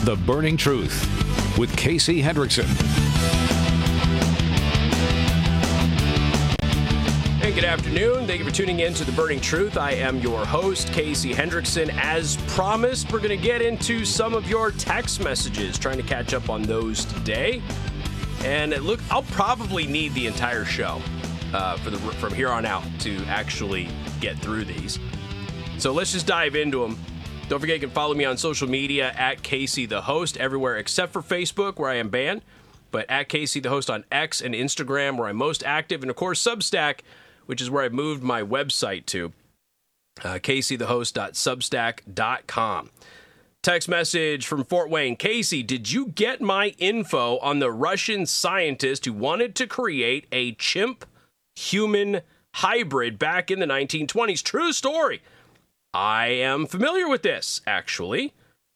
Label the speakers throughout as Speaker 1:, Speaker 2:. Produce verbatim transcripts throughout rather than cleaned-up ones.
Speaker 1: The Burning Truth with Casey Hendrickson.
Speaker 2: Hey, good afternoon. Thank you for tuning in to The Burning Truth. I am your host, Casey Hendrickson. As promised, we're going to get into some of your text messages, trying to catch up on those today. And look, I'll probably need the entire show uh, for the from here on out to actually get through these. So let's just dive into them. Don't forget, you can follow me on social media at Casey the Host, everywhere except for Facebook, where I am banned, but at Casey the Host on X and Instagram, where I'm most active, and of course Substack, which is where I've moved my website to, uh, casey the host dot substack dot com. Text message from Fort Wayne. Casey, did you get my info on the Russian scientist who wanted to create a chimp-human hybrid back in the nineteen twenties? True story. I am familiar with this, actually.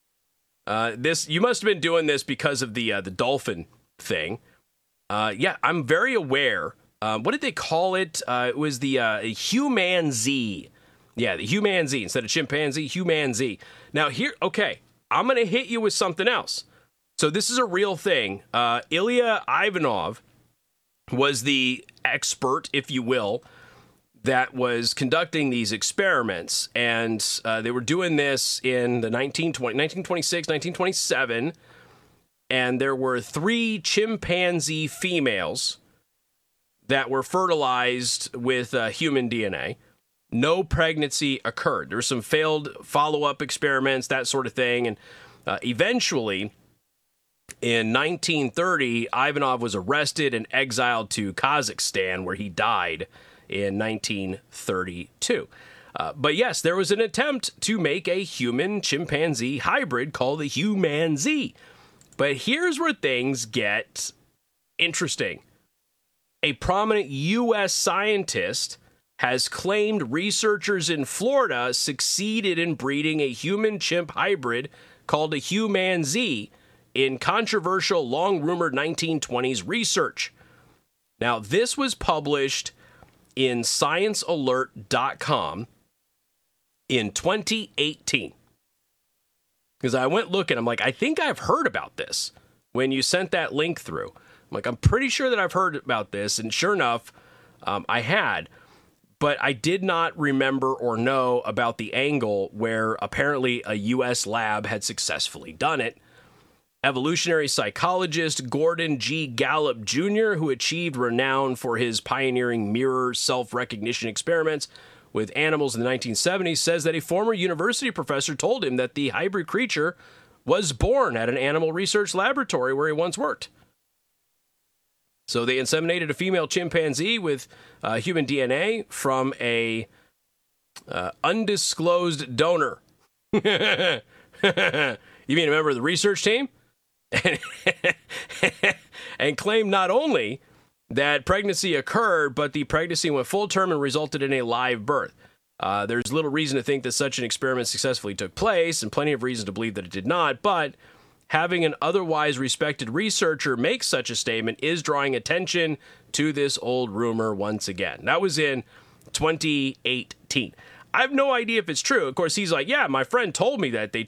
Speaker 2: Uh, this you must have been doing this because of the uh, the dolphin thing. Uh, yeah, I'm very aware. Uh, what did they call it? Uh, it was the uh, humanzee. Yeah, the humanzee instead of chimpanzee, humanzee. Now here, okay, I'm going to hit you with something else. So this is a real thing. Uh, Ilya Ivanov was the expert, if you will, that was conducting these experiments. And uh, they were doing this in the nineteen twenty, nineteen twenty-six, nineteen twenty-seven. And there were three chimpanzee females that were fertilized with uh, human D N A. No pregnancy occurred. There were some failed follow-up experiments, that sort of thing. And uh, eventually, in nineteen thirty, Ivanov was arrested and exiled to Kazakhstan, where he died in nineteen thirty-two. Uh, but yes, there was an attempt to make a human-chimpanzee hybrid called the humanzee. But here's where things get interesting. A prominent U S scientist has claimed researchers in Florida succeeded in breeding a human-chimp hybrid called a humanzee in controversial, long-rumored nineteen twenties research. Now, this was published in science alert dot com in twenty eighteen. Because I went looking, I'm like, I think I've heard about this when you sent that link through. I'm like, I'm pretty sure that I've heard about this, and sure enough, um, I had, but I did not remember or know about the angle where apparently a U S lab had successfully done it. Evolutionary psychologist Gordon G. Gallup Junior, who achieved renown for his pioneering mirror self-recognition experiments with animals in the nineteen seventies, says that a former university professor told him that the hybrid creature was born at an animal research laboratory where he once worked. So they inseminated a female chimpanzee with uh, human D N A from a uh, undisclosed donor. You mean a member of the research team? And claimed not only that pregnancy occurred, but the pregnancy went full term and resulted in a live birth. Uh, there's little reason to think that such an experiment successfully took place, and plenty of reason to believe that it did not, but having an otherwise respected researcher make such a statement is drawing attention to this old rumor once again. That was in twenty eighteen. I have no idea if it's true. Of course, he's like, yeah, my friend told me that they